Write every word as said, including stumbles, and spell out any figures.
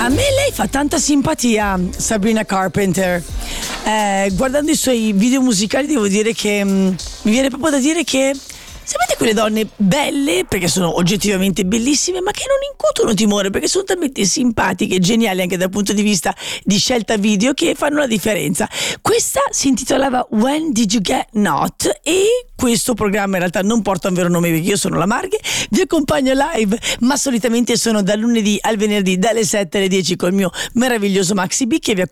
A me lei fa tanta simpatia, Sabrina Carpenter. Eh, guardando i suoi video musicali devo dire che mh, mi viene proprio da dire che sapete quelle donne belle, perché sono oggettivamente bellissime, ma che non incutono timore, perché sono talmente simpatiche e geniali anche dal punto di vista di scelta video, che fanno la differenza. Questa si intitolava When Did You Get Not, e questo programma in realtà non porta un vero nome perché io sono la Marghe, vi accompagno live, ma solitamente sono dal lunedì al venerdì dalle sette alle dieci col mio meraviglioso Maxi B, che vi